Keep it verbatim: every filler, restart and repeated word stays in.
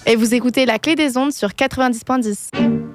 Et vous écoutez La Clé des Ondes sur quatre-vingt-dix virgule dix.